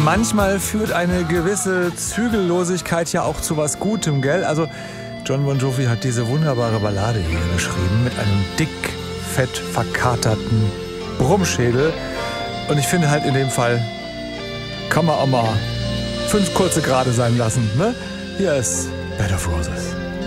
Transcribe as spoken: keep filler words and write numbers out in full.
manchmal führt eine gewisse Zügellosigkeit ja auch zu was Gutem, gell? Also Jon Bon Jovi hat diese wunderbare Ballade hier geschrieben mit einem dick, fett verkaterten Brummschädel. Und ich finde halt in dem Fall kann man auch mal fünf kurze Grade sein lassen, ne? Hier ist Bed of Roses.